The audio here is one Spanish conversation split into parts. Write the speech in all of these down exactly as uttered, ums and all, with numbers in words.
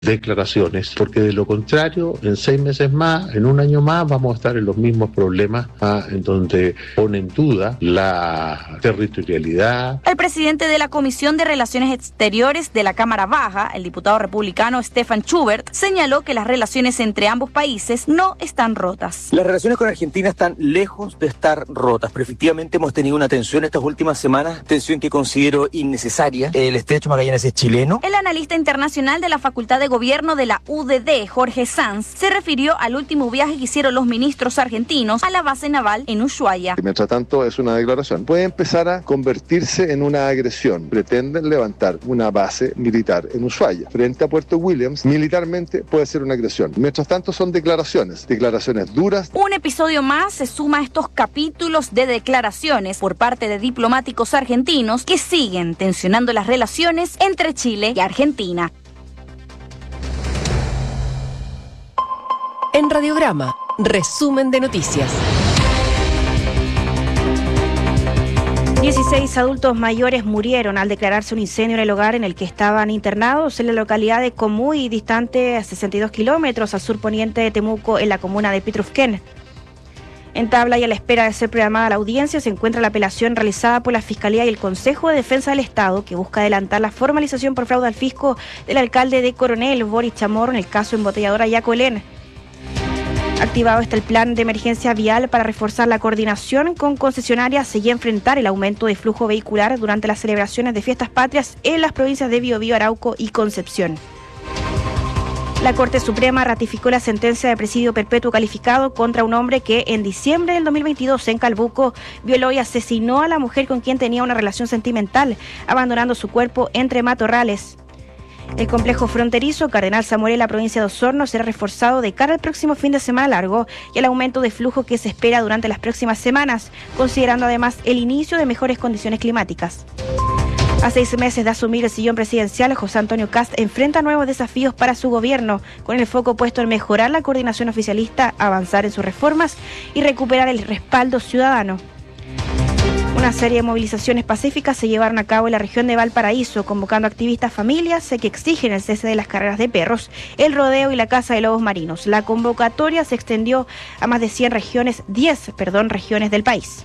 declaraciones, porque de lo contrario, en seis meses más, en un año más, vamos a estar en los mismos problemas, ah, en donde pone en duda la territorialidad. El presidente de la Comisión de Relaciones Exteriores de la Cámara Baja, el diputado republicano Stefan Schubert, señaló que las relaciones entre ambos países no están rotas. Las relaciones con Argentina están lejos de estar rotas, pero efectivamente hemos tenido una tensión estas últimas semanas, tensión que considero innecesaria. El estrecho Magallanes es chileno. El analista internacional de la Facultad de Gobierno de la U D D, Jorge Sanz, se refirió al último viaje que hicieron los ministros argentinos a la base naval en Ushuaia. Mientras tanto, es una declaración. Puede empezar a convertirse en una agresión. Pretenden levantar una base militar en Ushuaia, frente a Puerto Williams. Militarmente puede ser una agresión. Mientras tanto, son declaraciones, declaraciones duras. Un episodio más se suma a estos capítulos de declaraciones por parte de diplomáticos argentinos que siguen tensionando las relaciones entre Chile y Argentina. En Radiograma, resumen de noticias. dieciséis adultos mayores murieron al declararse un incendio en el hogar en el que estaban internados en la localidad de Comuy, distante a sesenta y dos kilómetros al surponiente de Temuco, en la comuna de Pitrufquén. En tabla y a la espera de ser programada la audiencia se encuentra la apelación realizada por la Fiscalía y el Consejo de Defensa del Estado, que busca adelantar la formalización por fraude al fisco del alcalde de Coronel, Boris Chamorro, en el caso embotelladora Yacolén. Activado está el plan de emergencia vial para reforzar la coordinación con concesionarias y enfrentar el aumento de flujo vehicular durante las celebraciones de fiestas patrias en las provincias de Biobío, Arauco y Concepción. La Corte Suprema ratificó la sentencia de presidio perpetuo calificado contra un hombre que en diciembre del dos mil veintidós en Calbuco violó y asesinó a la mujer con quien tenía una relación sentimental, abandonando su cuerpo entre matorrales. El complejo fronterizo Cardenal Samuel en la provincia de Osorno será reforzado de cara al próximo fin de semana largo y al aumento de flujo que se espera durante las próximas semanas, considerando además el inicio de mejores condiciones climáticas. A seis meses de asumir el sillón presidencial, José Antonio Kast enfrenta nuevos desafíos para su gobierno, con el foco puesto en mejorar la coordinación oficialista, avanzar en sus reformas y recuperar el respaldo ciudadano. Una serie de movilizaciones pacíficas se llevaron a cabo en la región de Valparaíso, convocando activistas, familias que exigen el cese de las carreras de perros, el rodeo y la caza de lobos marinos. La convocatoria se extendió a más de cien regiones, diez, perdón, regiones del país.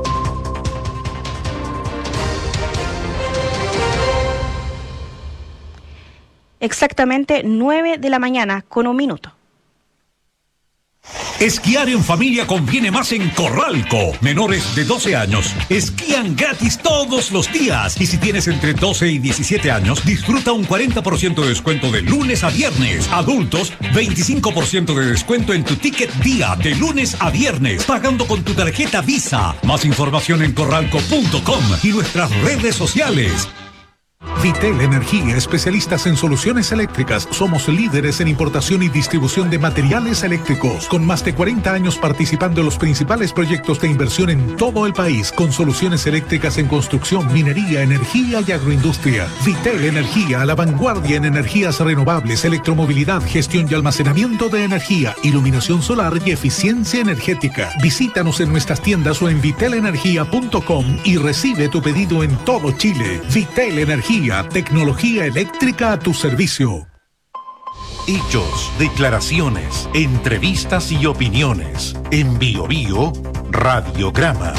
Exactamente nueve de la mañana con un minuto. Esquiar en familia conviene más en Corralco. Menores de doce años esquían gratis todos los días. Y si tienes entre doce y diecisiete años, disfruta un cuarenta por ciento de descuento de lunes a viernes. Adultos, veinticinco por ciento de descuento en tu ticket día de lunes a viernes, pagando con tu tarjeta Visa. Más información en corralco punto com y nuestras redes sociales. Vitel Energía, especialistas en soluciones eléctricas. Somos líderes en importación y distribución de materiales eléctricos, con más de cuarenta años participando en los principales proyectos de inversión en todo el país, con soluciones eléctricas en construcción, minería, energía y agroindustria. Vitel Energía, a la vanguardia en energías renovables, electromovilidad, gestión y almacenamiento de energía, iluminación solar y eficiencia energética. Visítanos en nuestras tiendas o en vitel energía punto com y recibe tu pedido en todo Chile. Vitel Energía, tecnología eléctrica a tu servicio. Hechos, declaraciones, entrevistas y opiniones. En Biobío, Radiograma.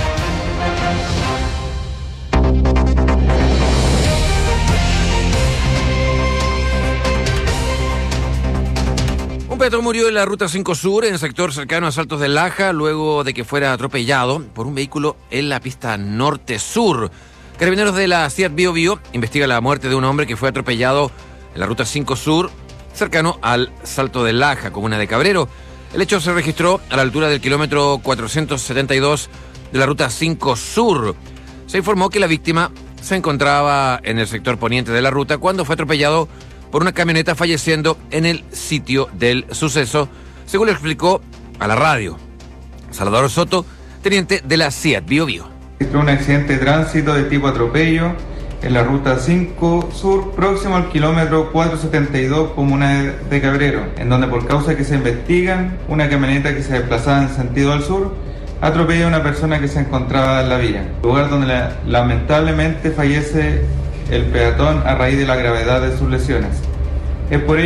Un peatón murió en la ruta cinco Sur, en el sector cercano a Saltos del Laja, luego de que fuera atropellado por un vehículo en la pista norte-sur. Carabineros de la C I A T Biobío investiga la muerte de un hombre que fue atropellado en la ruta cinco Sur, cercano al Salto del Laja, comuna de Cabrero. El hecho se registró a la altura del kilómetro cuatrocientos setenta y dos de la ruta cinco Sur. Se informó que la víctima se encontraba en el sector poniente de la ruta cuando fue atropellado por una camioneta, falleciendo en el sitio del suceso, según le explicó a la radio Salvador Soto, teniente de la C I A T Biobío. Registró un accidente de tránsito de tipo atropello en la ruta cinco Sur, próximo al kilómetro cuatrocientos setenta y dos, comuna de Cabrero, en donde por causas que se investigan, una camioneta que se desplazaba en sentido al sur atropella a una persona que se encontraba en la vía, lugar donde la, lamentablemente fallece el peatón a raíz de la gravedad de sus lesiones. Es por ello